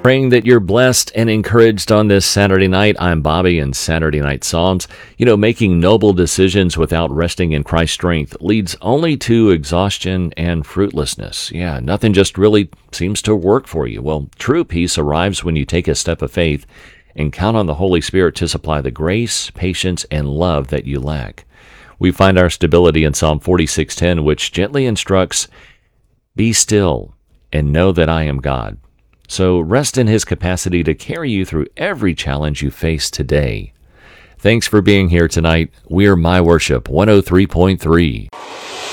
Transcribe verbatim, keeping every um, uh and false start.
Praying that you're blessed and encouraged on this Saturday night. I'm Bobby in Saturday Night Psalms. You know, making noble decisions without resting in Christ's strength leads only to exhaustion and fruitlessness. Yeah, nothing just really seems to work for you. Well, true peace arrives when you take a step of faith and count on the Holy Spirit to supply the grace, patience, and love that you lack. We find our stability in Psalm forty-six ten, which gently instructs, "Be still and know that I am God." So rest in His capacity to carry you through every challenge you face today. Thanks for being here tonight. We're My Worship one oh three point three.